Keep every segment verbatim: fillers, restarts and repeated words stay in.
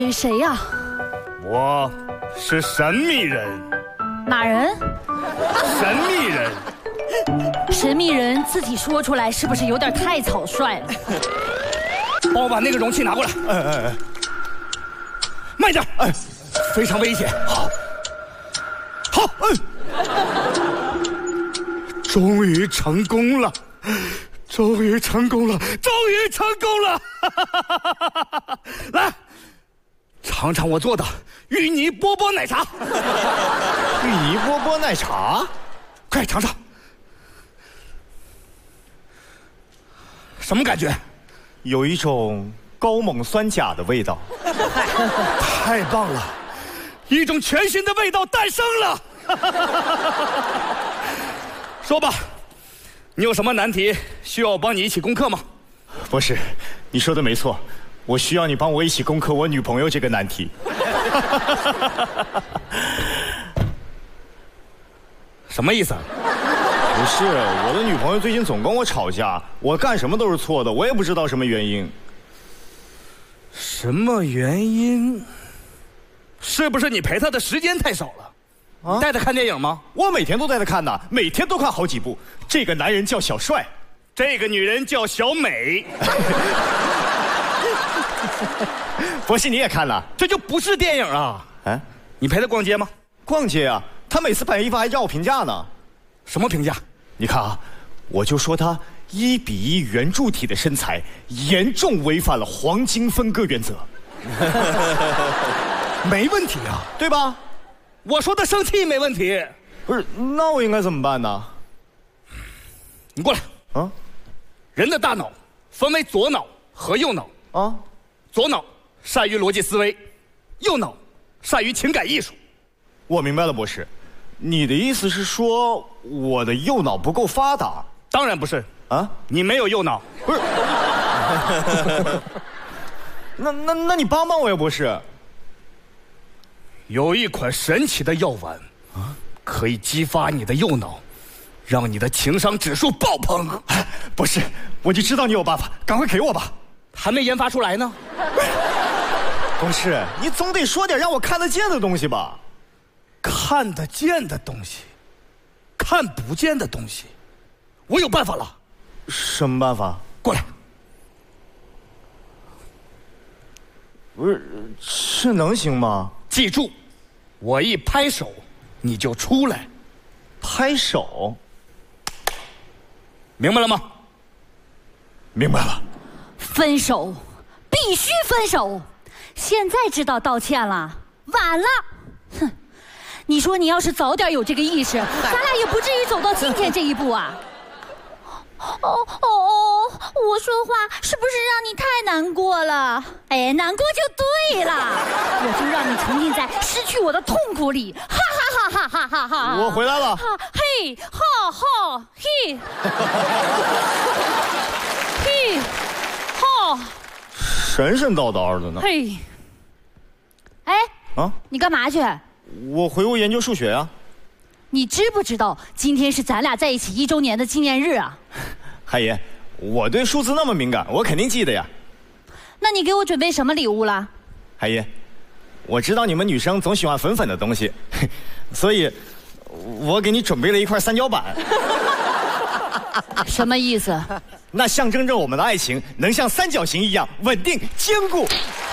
你谁呀？ 我是神秘人。 哪人？ 神秘人。 神秘人自己说出来是不是有点太草率了？ 帮我把那个容器拿过来。哎哎哎，慢点，哎，非常危险。好，好，哎，终于成功了，终于成功了，终于成功了！来，尝尝我做的芋泥波波奶茶。 芋泥波波奶茶， 快尝尝。什么感觉？ 有一种高锰酸钾的味道。 太棒了，一种全新的味道诞生了。说吧，你有什么难题需要我帮你一起攻克吗？ 博士，你说的没错，我需要你帮我一起攻克我女朋友这个难题。 什么意思？ 不是，我的女朋友最近总跟我吵架，我干什么都是错的，我也不知道什么原因。 什么原因？是不是你陪她的时间太少了？啊，带她看电影吗？ 我每天都带她看的，每天都看好几部。这个男人叫小帅， 这个女人叫小美。 博士，你也看了？ 这就不是电影啊！ 啊， 你陪她逛街吗？ 逛街啊，她每次买衣服还让我评价呢。 什么评价？ 你看啊，我就说她一比一圆柱体的身材严重违反了黄金分割原则。 没问题啊， 对吧？ 我说的生气没问题。 不是，那我应该怎么办呢？ 你过来啊！人的大脑分为左脑和右脑啊，左脑善于逻辑思维，右脑善于情感艺术。 我明白了，博士，你的意思是说我的右脑不够发达？ 当然不是啊，你没有右脑。 不是。那那那你帮帮我呀，博士。 有一款神奇的药丸啊，可以激发你的右脑，让你的情商指数爆棚。 博士，我就知道你有办法，赶快给我吧。 还没研发出来呢。 博士，你总得说点让我看得见的东西吧？ 看得见的东西，看不见的东西，我有办法了。 什么办法？ 过来。 不是，这能行吗？ 记住，我一拍手，你就出来。 拍手， 明白了吗？ 明白了。 分手，必须分手！现在知道道歉了，晚了。哼，你说你要是早点有这个意识，咱俩也不至于走到今天这一步啊。哦哦哦！我说话是不是让你太难过了？哎，难过就对了，我就让你沉浸在失去我的痛苦里，哈哈哈哈哈哈！ 我回来了。 嘿，哈哈嘿，嘿，哈， 神神叨叨的呢。 嘿，哎，啊，你干嘛去？ 我回屋研究数学啊。 你知不知道今天是咱俩在一起一周年的纪念日啊？ 海爷，我对数字那么敏感，我肯定记得呀。 那你给我准备什么礼物了？ 海爷，我知道你们女生总喜欢粉粉的东西，所以我给你准备了一块三角板。 什么意思？ 那象征着我们的爱情能像三角形一样稳定坚固。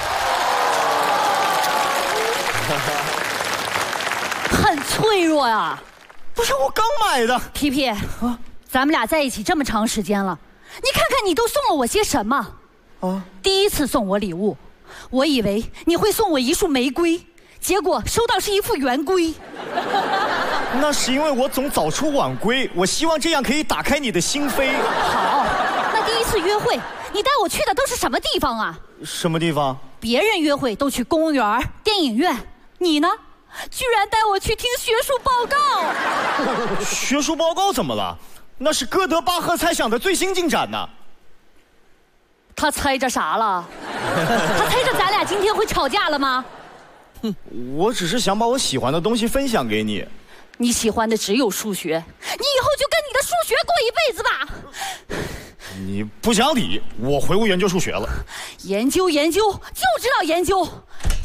很脆弱呀。 不是，我刚买的。 皮皮，啊，咱们俩在一起这么长时间了，你看看你都送了我些什么？啊，第一次送我礼物，我以为你会送我一束玫瑰，结果收到是一副圆规。 那是因为我总早出晚归，我希望这样可以打开你的心扉。 好，那第一次约会，你带我去的都是什么地方啊？ 什么地方？ 别人约会都去公园、电影院，你呢？居然带我去听学术报告。 学术报告怎么了？那是哥德巴赫猜想的最新进展呢。 他猜着啥了？他猜着咱俩今天会吵架了吗？ 哼，我只是想把我喜欢的东西分享给你。 你喜欢的只有数学，你以后就跟你的数学过一辈子吧。 你不讲理，我回屋研究数学了。 研究研究就知道研究，